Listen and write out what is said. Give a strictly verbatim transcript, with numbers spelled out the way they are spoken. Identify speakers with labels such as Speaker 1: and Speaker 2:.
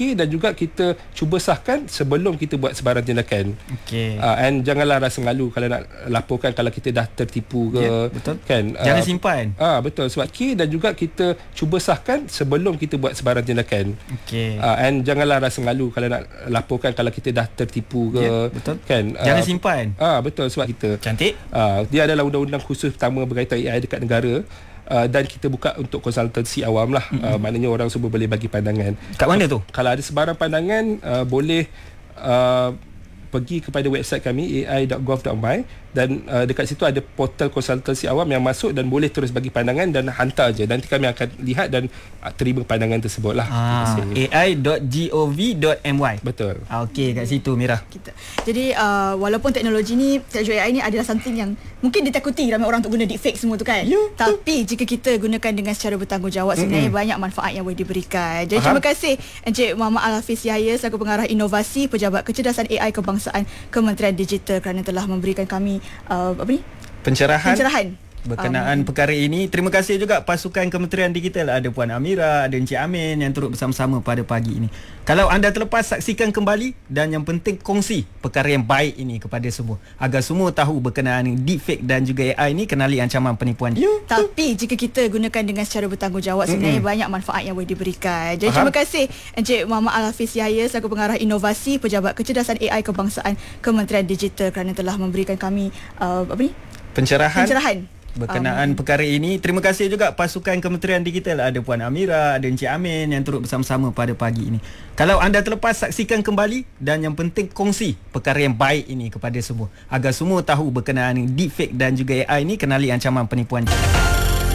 Speaker 1: key dan juga kita cuba sahkan sebelum kita buat sebarang tindakan.
Speaker 2: Okey.
Speaker 1: Uh, and janganlah rasa malu kalau nak laporkan kalau kita dah tertipu ke,
Speaker 2: yeah, betul.
Speaker 1: Kan?
Speaker 2: Jangan
Speaker 1: uh,
Speaker 2: simpan.
Speaker 1: Ah uh, betul, sebab key dan juga kita cuba sahkan sebelum kita buat sebarang tindakan.
Speaker 2: Okey.
Speaker 1: Uh, and janganlah rasa malu kalau nak laporkan kalau kita dah tertipu ke,
Speaker 2: yeah, betul.
Speaker 1: Kan?
Speaker 2: Jangan
Speaker 1: uh,
Speaker 2: simpan.
Speaker 1: Ah uh, betul, sebab kita
Speaker 2: cantik.
Speaker 1: Uh, dia adalah undang-undang khusus pertama berkaitan A I dekat negara. Uh, dan kita buka untuk konsultansi awam lah. Mm-hmm. Uh, maknanya orang semua boleh bagi pandangan.
Speaker 2: Kat mana tu?
Speaker 1: Kalau ada sebarang pandangan, uh, boleh uh, pergi kepada website kami a i dot gov dot my dan uh, dekat situ ada portal konsultansi awam yang masuk dan boleh terus bagi pandangan dan hantar je. Nanti kami akan lihat dan uh, terima pandangan tersebut lah.
Speaker 2: Ah, a i dot gov dot my.
Speaker 1: Betul.
Speaker 2: Ah, Okey, kat situ Mira.
Speaker 3: Kita. Jadi uh, walaupun teknologi ni, teknologi A I ni adalah something yang mungkin ditakuti ramai orang untuk guna deepfake semua tu kan. Yeah, tapi jika kita gunakan dengan secara bertanggungjawab, sebenarnya mm-hmm. banyak manfaat yang boleh diberikan. Jadi Faham? Terima kasih Encik Muhammad Al-Hafiz Yahya selaku Pengarah Inovasi Pejabat Kecerdasan A I Kebangsaan Kementerian Digital kerana telah memberikan kami uh, apa ni?
Speaker 2: Pencerahan.
Speaker 3: Pencerahan.
Speaker 2: Berkenaan um, perkara ini. Terima kasih juga pasukan Kementerian Digital. Ada Puan Amira, ada Encik Amin yang turut bersama-sama pada pagi ini. Kalau anda terlepas, saksikan kembali dan yang penting kongsi perkara yang baik ini kepada semua agar semua tahu berkenaan deepfake dan juga A I ni, kenali ancaman penipuan.
Speaker 3: YouTube. Tapi jika kita gunakan dengan secara bertanggungjawab, sebenarnya mm-hmm. banyak manfaat yang boleh diberikan. Jadi Faham? Terima kasih Encik Muhammad Al-Hafiz Yahya selaku Pengarah Inovasi Pejabat Kecerdasan A I Kebangsaan Kementerian Digital kerana telah memberikan kami uh, apa ni?
Speaker 2: Pencerahan.
Speaker 3: Pencerahan.
Speaker 2: Berkenaan um, perkara ini. Terima kasih juga pasukan Kementerian Digital. Ada Puan Amira, ada Encik Amin yang turut bersama-sama pada pagi ini. Kalau anda terlepas, saksikan kembali dan yang penting kongsi perkara yang baik ini kepada semua agar semua tahu berkenaan deepfake dan juga A I ni, kenali ancaman penipuan.